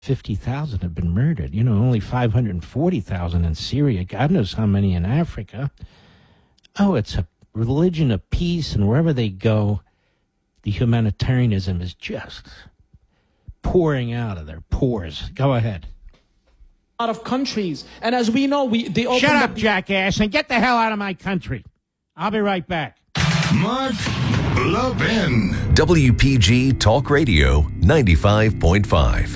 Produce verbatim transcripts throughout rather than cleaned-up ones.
fifty thousand have been murdered. You know, only five hundred forty thousand in Syria. God knows how many in Africa. Oh, it's a religion of peace, and wherever they go, the humanitarianism is just pouring out of their pores. Go ahead. A lot of countries, and as we know, we they Shut up, up- jackass, and get the hell out of my country. I'll be right back. Mark Levin. W P G Talk Radio ninety-five point five.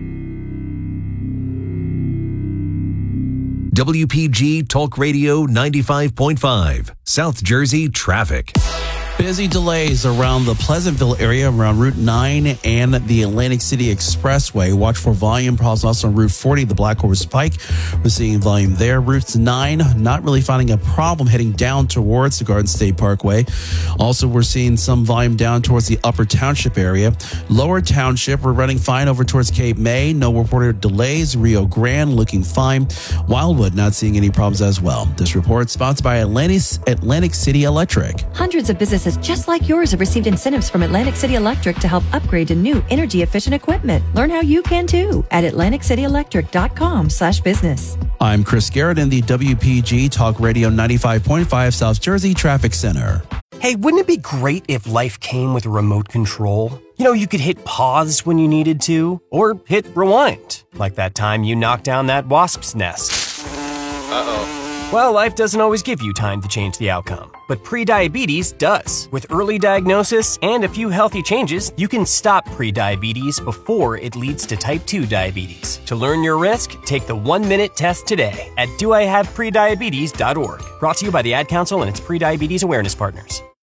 W P G Talk Radio ninety-five point five. South Jersey traffic. Busy delays around the Pleasantville area around Route nine and the Atlantic City Expressway. Watch for volume problems also on Route forty, the Black Horse Pike. We're seeing volume there. Route nine, not really finding a problem heading down towards the Garden State Parkway. Also, we're seeing some volume down towards the Upper Township area. Lower Township, we're running fine over towards Cape May. No reported delays. Rio Grande looking fine. Wildwood not seeing any problems as well. This report sponsored by Atlantic, Atlantic City Electric. Hundreds of businesses just like yours have received incentives from Atlantic City Electric to help upgrade to new energy-efficient equipment. Learn how you can too at atlantic city electric dot com slash business. I'm Chris Garrett in the W P G Talk Radio ninety-five point five South Jersey Traffic Center. Hey, wouldn't it be great if life came with a remote control? You know, you could hit pause when you needed to, or hit rewind, like that time you knocked down that wasp's nest. Uh-oh. Well, life doesn't always give you time to change the outcome, but prediabetes does. With early diagnosis and a few healthy changes, you can stop prediabetes before it leads to type two diabetes. To learn your risk, take the one-minute test today at do I have prediabetes dot org. Brought to you by the Ad Council and its prediabetes awareness partners.